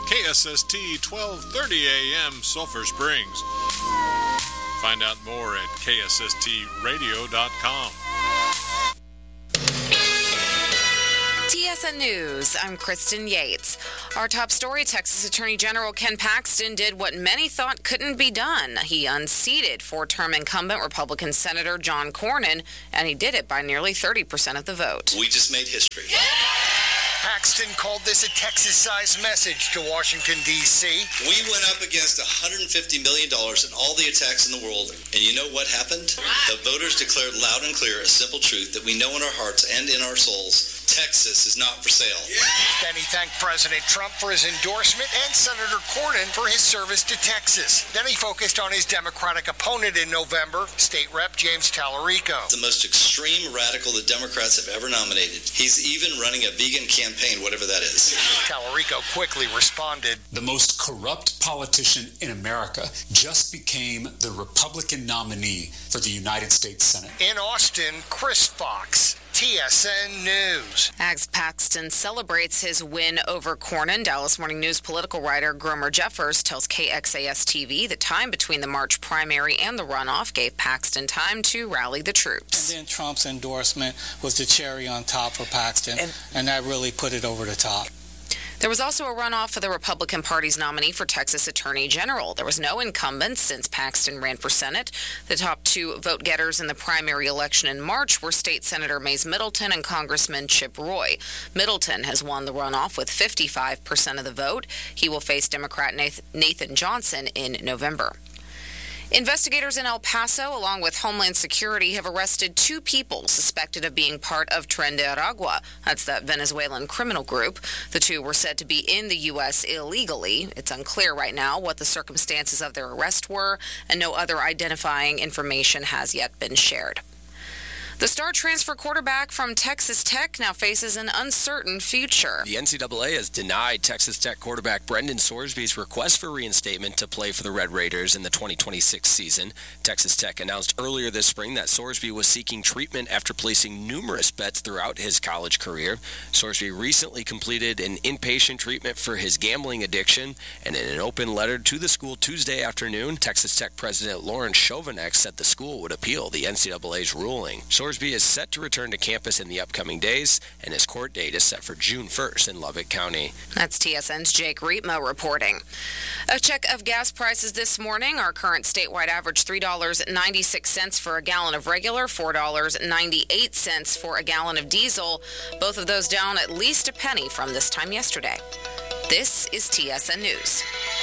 KSST 1230 AM Sulphur Springs. Find out more at ksstradio.com. TSN News, I'm Kristen Yates. Our top story, Texas Attorney General Ken Paxton did what many thought couldn't be done. He unseated four-term incumbent Republican Senator John Cornyn, and he did it by nearly 30% of the vote. We just made history. Paxton called this a Texas-sized message to Washington, D.C. We went up against $150 million in all the attacks in the world, and you know what happened? The voters declared loud and clear a simple truth that we know in our hearts and in our souls. Texas is not for sale. Then he thanked President Trump for his endorsement and Senator Cornyn for his service to Texas. Then he focused on his Democratic opponent in November, State Rep James Tallarico. The most extreme radical the Democrats have ever nominated. He's even running a vegan campaign, whatever that is. Tallarico quickly responded. The most corrupt politician in America just became the Republican nominee for the United States Senate. In Austin, Chris Fox, TSN News. As Paxton celebrates his win over Cornyn, Dallas Morning News political writer Gromer Jeffers tells KXAS-TV the time between the March primary and the runoff gave Paxton time to rally the troops. And then Trump's endorsement was the cherry on top for Paxton, and that really put it over the top. There was also a runoff for the Republican Party's nominee for Texas Attorney General. There was no incumbent since Paxton ran for Senate. The top two vote-getters in the primary election in March were State Senator Mays Middleton and Congressman Chip Roy. Middleton has won the runoff with 55% of the vote. He will face Democrat Nathan Johnson in November. Investigators in El Paso, along with Homeland Security, have arrested two people suspected of being part of Tren de Aragua. That's that Venezuelan criminal group. The two were said to be in the U.S. illegally. It's unclear right now what the circumstances of their arrest were, and no other identifying information has yet been shared. The star transfer quarterback from Texas Tech now faces an uncertain future. The NCAA has denied Texas Tech quarterback Brendan Sorsby's request for reinstatement to play for the Red Raiders in the 2026 season. Texas Tech announced earlier this spring that Sorsby was seeking treatment after placing numerous bets throughout his college career. Sorsby recently completed an inpatient treatment for his gambling addiction, and in an open letter to the school Tuesday afternoon, Texas Tech President Lawrence Chovanec said the school would appeal the NCAA's ruling. Sorsby is set to return to campus in the upcoming days, and his court date is set for June 1st in Lubbock County. That's TSN's Jake Riepma reporting. A check of gas prices this morning. Our current statewide average $3.96 for a gallon of regular, $4.98 for a gallon of diesel. Both of those down at least a penny from this time yesterday. This is TSN News.